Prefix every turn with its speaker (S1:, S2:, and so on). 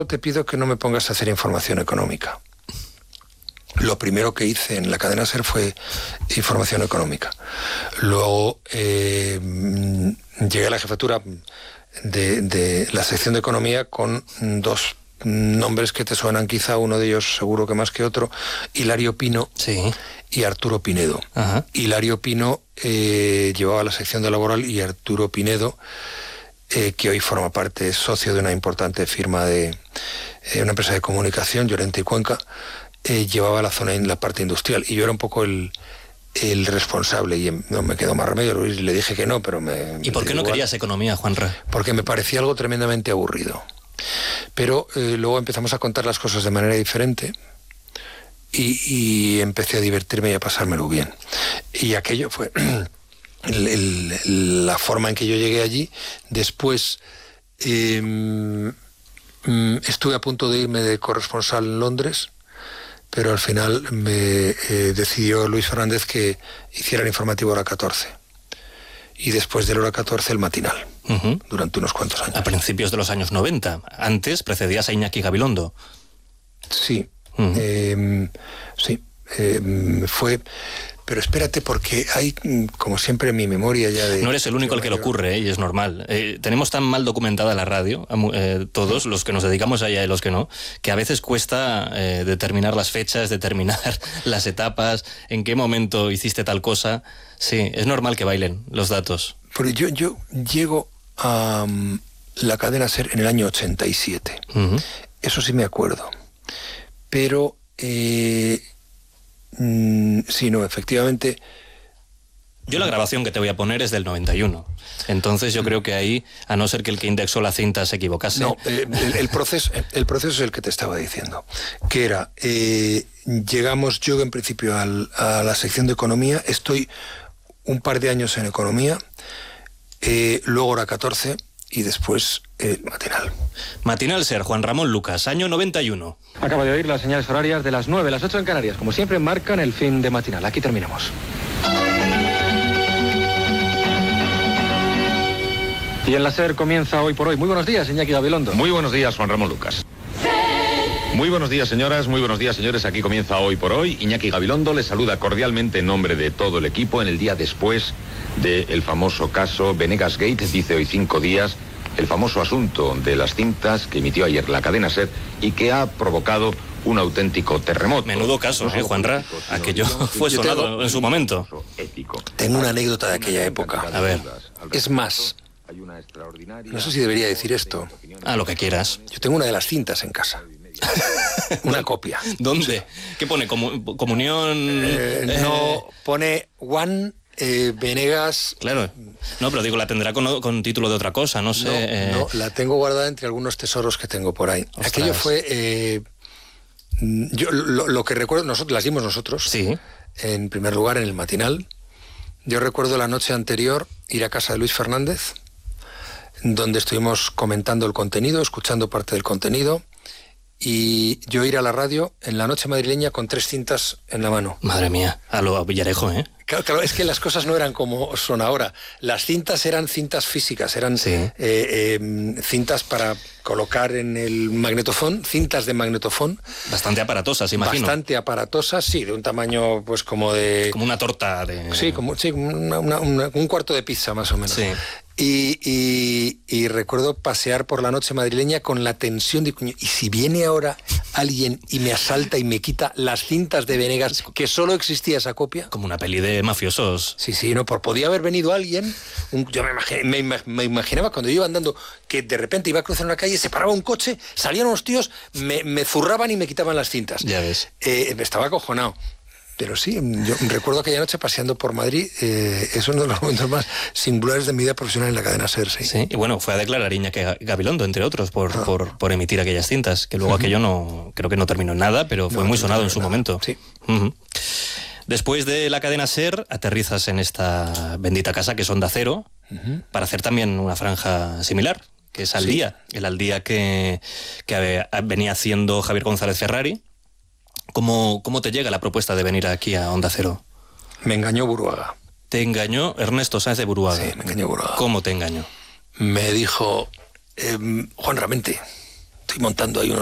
S1: te pido que no me pongas a hacer información económica. Lo primero que hice en la cadena SER fue información económica. Luego llegué a la jefatura de la sección de economía con dos nombres que te suenan quizá, uno de ellos seguro que más que otro, Hilario Pino y Arturo Pinedo.
S2: Ajá.
S1: Hilario Pino llevaba la sección de laboral y Arturo Pinedo, que hoy forma parte, es socio de una importante firma de una empresa de comunicación, Llorente y Cuenca, llevaba la zona en la parte industrial y yo era un poco el responsable y no me quedó más remedio, le dije que no, pero
S2: ¿Y por qué no querías economía, Juanra?
S1: Porque me parecía algo tremendamente aburrido. Pero luego empezamos a contar las cosas de manera diferente y empecé a divertirme y a pasármelo bien. Y aquello fue la forma en que yo llegué allí. Después estuve a punto de irme de corresponsal en Londres, pero al final me decidió Luis Fernández que hiciera el informativo Hora 14. Y después del Hora 14 el matinal, durante unos cuantos años.
S2: A principios de los años 90. Antes precedías a Iñaki Gabilondo.
S1: Sí, fue... Pero espérate, porque hay, como siempre, en mi memoria ya de...
S2: No eres el único al que le ocurre, y es normal. Tenemos tan mal documentada la radio, todos los que nos dedicamos a ella y los que no, que a veces cuesta determinar las fechas, determinar las etapas, en qué momento hiciste tal cosa. Sí, es normal que bailen los datos.
S1: Porque yo llego a la cadena SER en el año 87. Eso sí me acuerdo. Pero... sí, no, efectivamente.
S2: Yo la grabación que te voy a poner es del 91. Entonces yo creo que ahí, a no ser que el que indexó la cinta se equivocase...
S1: No, el proceso es el que te estaba diciendo. Que era, llegamos yo en principio a la sección de economía, estoy un par de años en economía, luego Hora 14 y después matinal.
S2: Matinal SER, Juan Ramón Lucas, año 91.
S3: Acaba de oír las señales horarias de las 9, las 8 en Canarias. Como siempre, marcan el fin de matinal. Aquí terminamos. Y en la SER comienza Hoy por Hoy. Muy buenos días, Iñaki Gabilondo.
S4: Muy buenos días, Juan Ramón Lucas. Muy buenos días, señoras, muy buenos días, señores. Aquí comienza Hoy por Hoy. Iñaki Gabilondo les saluda cordialmente en nombre de todo el equipo en el día después del famoso caso Venegas Gate. Dice hoy 5 días, el famoso asunto de las cintas que emitió ayer la cadena SER y que ha provocado un auténtico terremoto.
S2: Menudo caso, Juanra. Aquello fue sonado en su momento.
S1: Tengo una anécdota de aquella época.
S2: A ver.
S1: Es más, no sé si debería decir esto.
S2: Lo que quieras.
S1: Yo tengo una de las cintas en casa. Una copia.
S2: ¿Dónde? ¿Qué pone? ¿Comunión?
S1: No, pone One Venegas.
S2: Claro. No, pero digo, la tendrá con título de otra cosa, no sé.
S1: No, la tengo guardada entre algunos tesoros que tengo por ahí.
S2: Ostras.
S1: Aquello fue... yo lo que recuerdo, las dimos nosotros.
S2: Sí.
S1: En primer lugar, en el matinal. Yo recuerdo la noche anterior ir a casa de Luis Fernández, donde estuvimos comentando el contenido, escuchando parte del contenido, y yo ir a la radio en la noche madrileña con 3 cintas en la mano.
S2: Madre mía, a lo Villarejo, ¿eh?
S1: Claro, es que las cosas no eran como son ahora. Las cintas eran cintas físicas, eran cintas para colocar en el magnetofón, cintas de magnetofón.
S2: Bastante aparatosas, imagino.
S1: Bastante aparatosas, sí, de un tamaño pues como de...
S2: Como una torta de...
S1: Sí, un cuarto de pizza más o menos.
S2: Sí.
S1: Y recuerdo pasear por la noche madrileña con la tensión de... ¿Y si viene ahora alguien y me asalta y me quita las cintas de Venegas, que solo existía esa copia?
S2: Como una peli de mafiosos.
S1: Sí, no, podía haber venido alguien, yo me imaginaba cuando yo iba andando, que de repente iba a cruzar una calle, se paraba un coche, salían unos tíos, me zurraban y me quitaban las cintas.
S2: Ya ves.
S1: Estaba acojonado. Pero sí, yo recuerdo aquella noche paseando por Madrid, es uno de los momentos más singulares de mi vida profesional en la cadena SER, sí.
S2: Y bueno, fue a declarar Iñaki Gabilondo, entre otros, por emitir aquellas cintas, que luego aquello no, creo que no terminó en nada, pero fue muy sonado en su momento.
S1: Sí.
S2: Después de la cadena SER, aterrizas en esta bendita casa que es Onda Cero, para hacer también una franja similar, que es Al Día, el Al Día que venía haciendo Javier González Ferrari. ¿Cómo te llega la propuesta de venir aquí a Onda Cero?
S1: Me engañó Buruaga.
S2: ¿Te engañó Ernesto Sáenz de Buruaga?
S1: Sí, me engañó Buruaga.
S2: ¿Cómo te engañó?
S1: Me dijo, Juan Ramente, estoy montando ahí